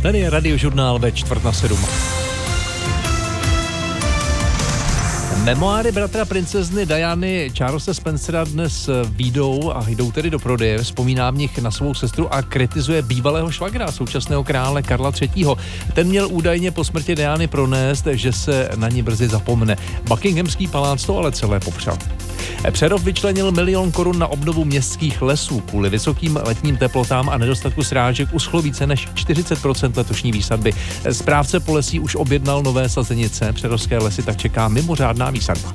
Tady je Radiožurnál ve 6:45. Memoáry bratra princezny Diany Charlese Spencera dnes vyjdou a jdou tedy do prodeje. Vzpomíná v nich na svou sestru a kritizuje bývalého švagra, současného krále Karla III. Ten měl údajně po smrti Diany pronést, že se na ní brzy zapomene. Buckinghamský palác to ale celé popřel. Přerov vyčlenil 1 000 000 korun na obnovu městských lesů. Kvůli vysokým letním teplotám a nedostatku srážek uschlo více než 40% letošní výsadby. Správce polesí už objednal nové sazenice. Přerovské lesy tak čeká mimořádná výsadba.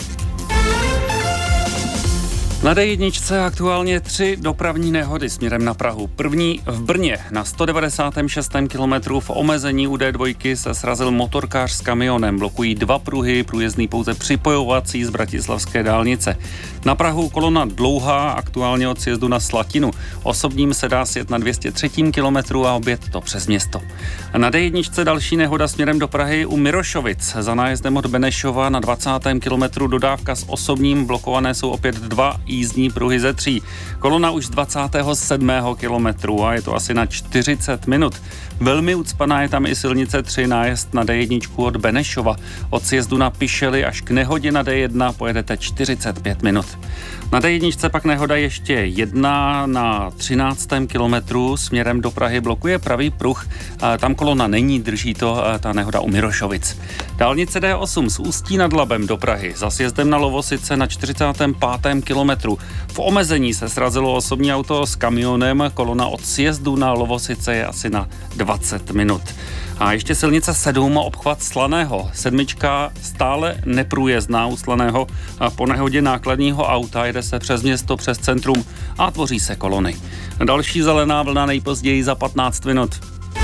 Na D1 aktuálně 3 dopravní nehody směrem na Prahu. První v Brně na 196. kilometru v omezení u D2 se srazil motorkář s kamionem. Blokují 2 pruhy, průjezdný pouze připojovací z bratislavské dálnice. Na Prahu kolona dlouhá, aktuálně od sjezdu na Slatinu. Osobním se dá sjet na 203. kilometru a objet to přes město. Na D1 další nehoda směrem do Prahy u Mirošovic. Za nájezdem od Benešova na 20. kilometru dodávka s osobním, blokované jsou opět 2 jízdní pruhy ze 3. Kolona už z 27. kilometru a je to asi na 40 minut. Velmi ucpaná je tam i silnice 3, nájezd na D1 od Benešova. Od sjezdu na Pišely až k nehodě na D1 pojedete 45 minut. Na D1 pak nehoda ještě jedna na 13. kilometru směrem do Prahy, blokuje pravý pruh. Tam kolona není, drží to ta nehoda u Mirošovic. Dálnice D8 z Ústí nad Labem do Prahy za sjezdem na Lovosice na 45. kilometru. V omezení se srazilo osobní auto s kamionem, kolona od sjezdu na Lovosice je asi na 20 minut. A ještě silnice 7, obchvat Slaného. 7 stále neprůjezdná u Slaného. A po nehodě nákladního auta jede se přes město, přes centrum a tvoří se kolony. Další zelená vlna nejpozději za 15 minut.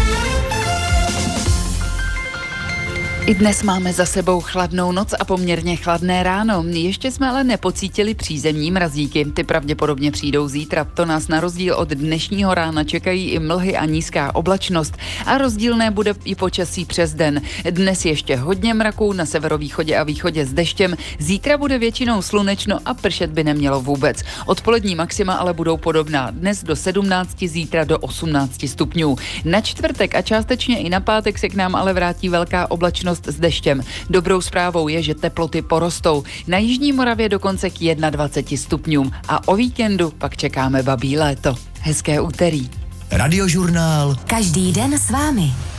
I dnes máme za sebou chladnou noc a poměrně chladné ráno. Ještě jsme ale nepocítili přízemní mrazíky. Ty pravděpodobně přijdou zítra. To nás na rozdíl od dnešního rána čekají i mlhy a nízká oblačnost. A rozdílné bude i počasí přes den. Dnes ještě hodně mraků na severovýchodě a východě s deštěm. Zítra bude většinou slunečno a pršet by nemělo vůbec. Odpolední maxima ale budou podobná. Dnes do 17, zítra do 18 stupňů. Na čtvrtek a částečně i na pátek se k nám ale vrátí velká oblačnost s deštěm. Dobrou zprávou je, že teploty porostou. Na jižní Moravě dokonce k 21 stupňům a o víkendu pak čekáme babí léto. Hezké úterý. Radiožurnál. Každý den s vámi.